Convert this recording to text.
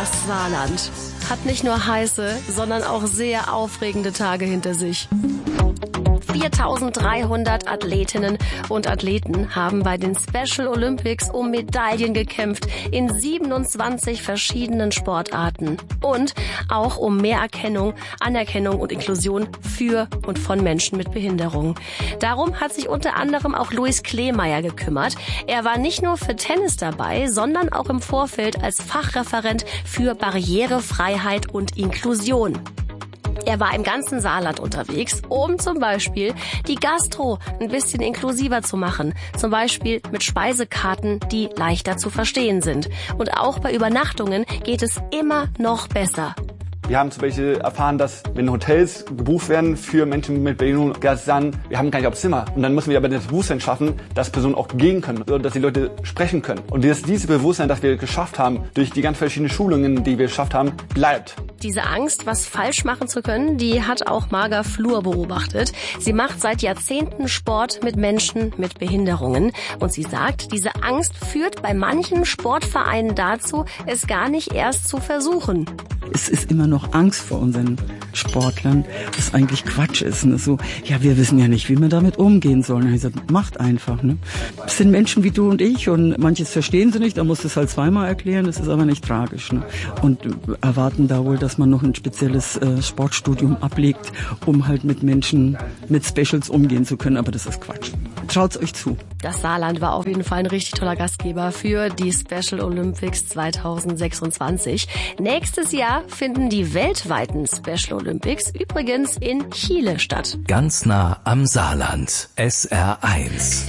Das Saarland hat nicht nur heiße, sondern auch sehr aufregende Tage hinter sich. 4.300 Athletinnen und Athleten haben bei den Special Olympics um Medaillen gekämpft in 27 verschiedenen Sportarten und auch um mehr Anerkennung und Inklusion für und von Menschen mit Behinderung. Darum hat sich unter anderem auch Luis Kleemeyer gekümmert. Er war nicht nur für Tennis dabei, sondern auch im Vorfeld als Fachreferent für Barrierefreiheit und Inklusion. Er war im ganzen Saarland unterwegs, um zum Beispiel die Gastro ein bisschen inklusiver zu machen. Zum Beispiel mit Speisekarten, die leichter zu verstehen sind. Und auch bei Übernachtungen geht es immer noch besser. Wir haben zum Beispiel erfahren, dass wenn Hotels gebucht werden für Menschen mit Behinderung, sagen, wir haben gar nicht auf Zimmer. Und dann müssen wir aber das Bewusstsein schaffen, dass Personen auch gehen können, dass die Leute sprechen können. Und dieses Bewusstsein, das wir geschafft haben, durch die ganz verschiedenen Schulungen, die wir geschafft haben, bleibt. Diese Angst, was falsch machen zu können, die hat auch Marga Flur beobachtet. Sie macht seit Jahrzehnten Sport mit Menschen mit Behinderungen. Und sie sagt, diese Angst führt bei manchen Sportvereinen dazu, es gar nicht erst zu versuchen. Es ist immer noch Angst vor unseren Sportlern, was eigentlich Quatsch ist. Ne? So, ja, wir wissen ja nicht, wie wir damit umgehen sollen. Ich gesagt, macht einfach. Ne? Es sind Menschen wie du und ich und manches verstehen sie nicht, da musst du es halt zweimal erklären, das ist aber nicht tragisch. Ne? Und erwarten da wohl, dass man noch ein spezielles Sportstudium ablegt, um halt mit Menschen mit Specials umgehen zu können, aber das ist Quatsch. Traut's euch zu. Das Saarland war auf jeden Fall ein richtig toller Gastgeber für die Special Olympics 2026. Nächstes Jahr finden die weltweiten Special Olympics übrigens in Chile statt. Ganz nah am Saarland. SR1.